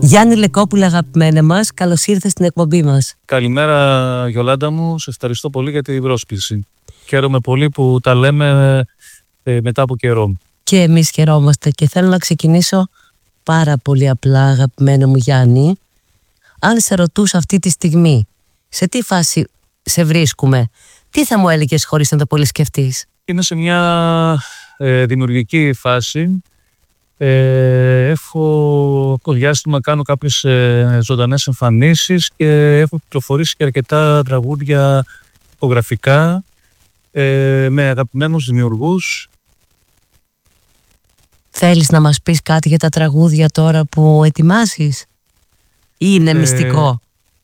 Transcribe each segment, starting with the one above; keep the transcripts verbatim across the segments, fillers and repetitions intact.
Γιάννη Λεκόπουλε, αγαπημένε μας, καλώς ήρθες στην εκπομπή μας. Καλημέρα Γιολάντα μου, σε ευχαριστώ πολύ για την πρόσκληση. Χαίρομαι πολύ που τα λέμε ε, μετά από καιρό. Και εμείς χαιρόμαστε και θέλω να ξεκινήσω πάρα πολύ απλά, αγαπημένο μου Γιάννη. Αν σε ρωτούσα αυτή τη στιγμή, σε τι φάση σε βρίσκουμε, τι θα μου έλεγες χωρίς να το πολύ σκεφτείς? Είναι σε μια ε, δημιουργική φάση. Ε, έχω διάστημα κάνω κάποιες ε, ζωντανές εμφανίσεις και έχω κυκλοφορήσει και αρκετά τραγούδια υπογραφικά ε, με αγαπημένους δημιουργούς. Θέλεις να μας πεις κάτι για τα τραγούδια τώρα που ετοιμάσεις ή είναι ε, μυστικό?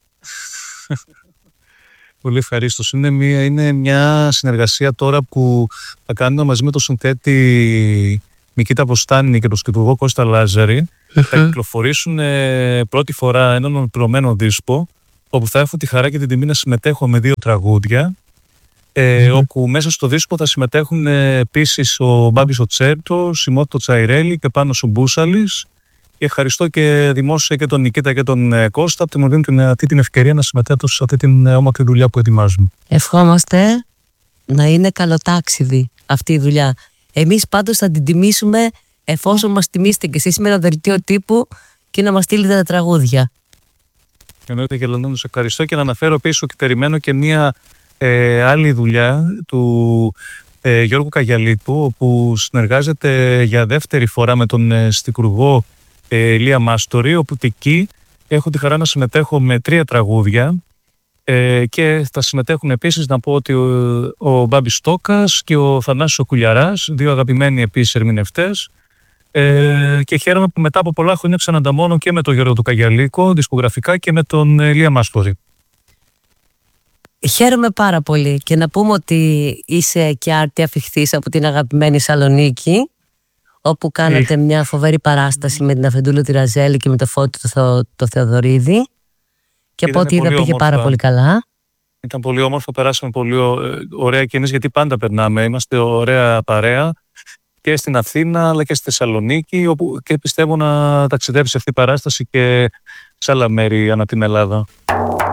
Πολύ ευχαρίστως. Είναι μια, είναι μια συνεργασία τώρα που θα κάνω μαζί με το συνθέτη Νικήτα Βοστάνη και τον σκηνοθέτη Κώστα Λάζαρη. Θα κυκλοφορήσουν ε, πρώτη φορά έναν ολοκληρωμένο δίσκο, όπου θα έχω τη χαρά και την τιμή να συμμετέχω με δύο τραγούδια, ε, mm-hmm. όπου μέσα στο δίσκο θα συμμετέχουν ε, επίσης ο Μπάμπης ο Τσέρτος, η Μότο Τσαϊρέλη και Πάνος ο Μπούσαλης. Και ευχαριστώ και δημόσια και τον Νικήτα και τον ε, Κώστα που μου δίνουν την, αυτή την ευκαιρία να συμμετέχω σε αυτή την ε, όμορφη δουλειά που ετοιμάζουμε. Ευχόμαστε να είναι καλοτάξιδη αυτή η δουλειά. Εμείς πάντως θα την τιμήσουμε εφόσον μας τιμήσετε και εσείς με ένα δελτίο τύπου και να μας στείλετε τα τραγούδια. Εννοείται και να σας ευχαριστώ και να αναφέρω πίσω και περιμένω και μια ε, άλλη δουλειά του ε, Γιώργου Καγιαλίτου, όπου συνεργάζεται για δεύτερη φορά με τον ε, στιχουργό ε, Ηλία Μάστορη, όπου εκεί έχω τη χαρά να συμμετέχω με τρία τραγούδια. Ε, και θα συμμετέχουν επίσης, να πω ότι ο, ο Μπάμπης Στόκας και ο Θανάσης ο Κουλιαράς, δύο αγαπημένοι επίσης ερμηνευτές, ε, και χαίρομαι που μετά από πολλά χρόνια ξανανταμώνω και με τον Γιώργο του Καγιαλίκο δισκογραφικά και με τον Ηλία Μάστορη. Χαίρομαι πάρα πολύ και να πούμε ότι είσαι και άρτη αφιχθής από την αγαπημένη Σαλονίκη, όπου κάνατε μια φοβερή παράσταση με την Αφεντούλο τη Ραζέλη και με το Φώτη το, Θεο, το Θεοδωρίδη. Και από ό,τι είδα πήγε όμορφα. Πάρα πολύ καλά. Ήταν πολύ όμορφο, περάσαμε πολύ ωραία και εμείς, γιατί πάντα περνάμε. Είμαστε ωραία παρέα και στην Αθήνα αλλά και στη Θεσσαλονίκη, όπου και πιστεύω να ταξιδέψει αυτή η παράσταση και σε άλλα μέρη ανά την Ελλάδα.